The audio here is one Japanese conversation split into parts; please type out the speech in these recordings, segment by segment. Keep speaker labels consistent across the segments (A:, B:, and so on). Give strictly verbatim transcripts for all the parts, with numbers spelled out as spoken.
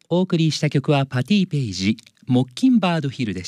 A: お送りした曲はパティ・ペイジ、モッキンバードヒルでした。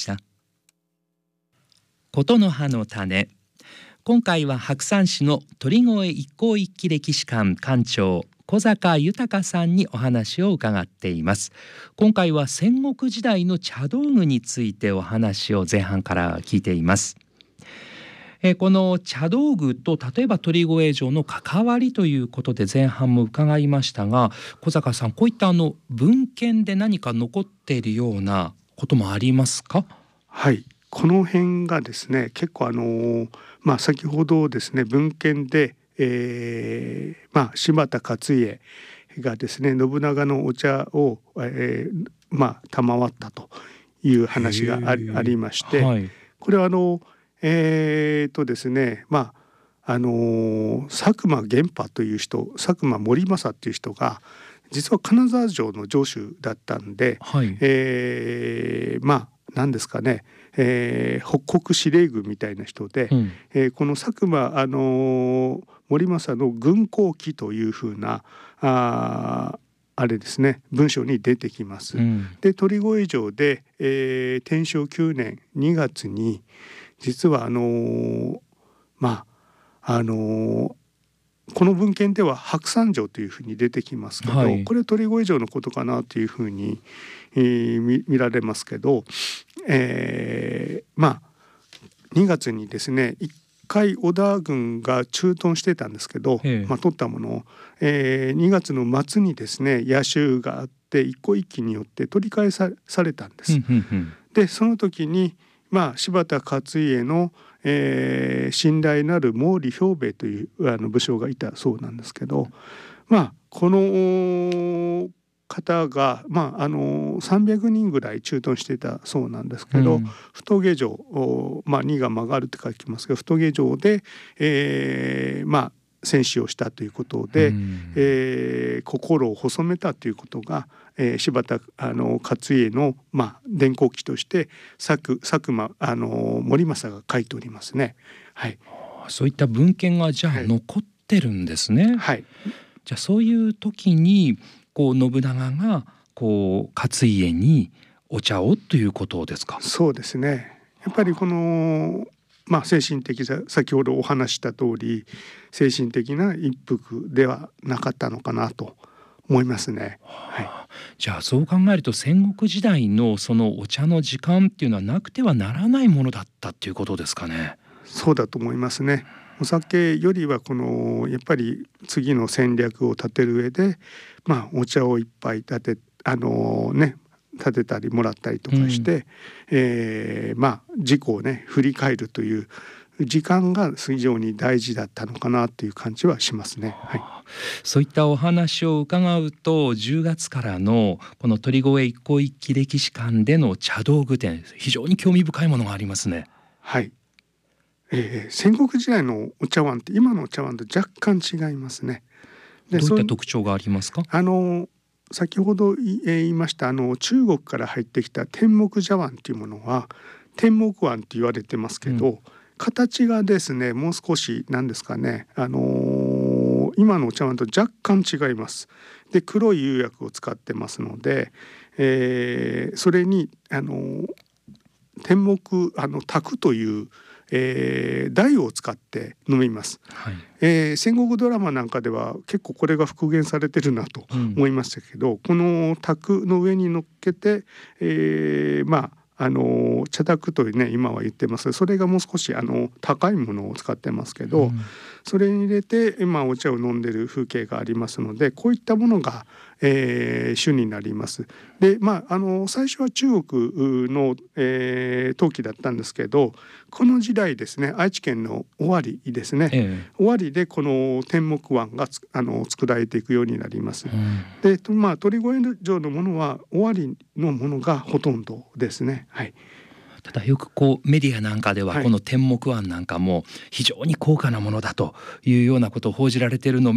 A: 琴の葉の種。今回は白山市の鳥越一向一揆歴史館館長小坂豊さんにお話を伺っています。今回は戦国時代の茶道具についてお話を前半から聞いています。えこの茶道具と例えば鳥越城の関わりということで前半も伺いましたが、小坂さん、こういったあの文献で何か残っているようなこともありますか？
B: はい、この辺がですね、結構あのまあ先ほどですね文献で、えー、まあ柴田勝家がですね信長のお茶を、えー、まあ賜ったという話があり、ありまして、はい、これはあのえーとですねまああのー、佐久間源派という人、佐久間盛政っていう人が実は金沢城の城主だったんで、はい、えー、まあ何ですかね、えー、北国司令軍みたいな人で、うん、えー、この佐久間、あのー、盛政の軍功記というふうなああれですね文章に出てきます。うん、で鳥越城で、えー、天正きゅうねんにがつに実はあのー、まああのー、この文献では白山城というふうに出てきますけど、はい、これ鳥越城のことかなというふうに、えー、見, 見られますけど、えー、まあにがつにですねいっかい織田軍が駐屯してたんですけど、まあ、取ったものを、えー、にがつの末にですね野襲があって一向一揆によって取り返されたんです。でその時にまあ、柴田勝家の、えー、信頼なる毛利兵兵衛というあの武将がいたそうなんですけど、まあ、この方が、まあ、あのさんびゃくにんぐらい駐屯していたそうなんですけど、うん、太下城、まあ、にが曲がるって書きますけど太下城で、えー、まあ戦死をしたということで、うん、えー、心を細めたということが、えー、柴田あの勝家の、まあ、伝行記として佐久佐久間あの盛政が書いておりますね。はい、
A: そういった文献がじゃあ残ってるんですね。
B: はい、
A: じゃあそういう時にこう信長がこう勝家にお茶をということですか？
B: そうですね。やっぱりこのまあ、精神的さ先ほどお話した通り精神的な一服ではなかったのかなと思いますね。はい、
A: じゃあそう考えると戦国時代のそのお茶の時間っていうのはなくてはならないものだったっていうことですかね？
B: そうだと思いますね。お酒よりはこのやっぱり次の戦略を立てる上で、まあ、お茶を一杯立てあのね立てたりもらったりとかして、うん、えー、まあ事故をね振り返るという時間が非常に大事だったのかなという感じはしますね。はい、
A: そういったお話を伺うとじゅうがつからのこの鳥越一向一揆歴史館での茶道具展、非常に興味深いものがありますね。
B: はい、えー、戦国時代のお茶碗って今のお茶碗と若干違いますね。
A: でどういった特徴がありますか？
B: あの先ほど言いましたあの中国から入ってきた天目茶碗というものは天目碗って言われてますけど、うん、形がですねもう少し何ですかね、あのー、今のお茶碗と若干違います。で黒い釉薬を使ってますので、えー、それにあのー、天目あの卓というえー、台を使って飲みます。はい、えー、戦国ドラマなんかでは結構これが復元されてるなと思いましたけど、うん、この卓の上に乗っけて、えー、まああの茶卓というね今は言ってます。それがもう少しあの高いものを使ってますけど、うん、それに入れて今お茶を飲んでる風景がありますので、こういったものが、えー、主になります。でまああの最初は中国の、えー、陶器だったんですけど、この時代ですね愛知県の尾張ですね、ええ、尾張でこの天目碗があの作られていくようになります。うん、でまあ鳥越城のものは尾張のものがほとんどですね。はい、
A: ただよくこうメディアなんかではこの天目碗なんかも非常に高価なものだというようなことを報じられているのを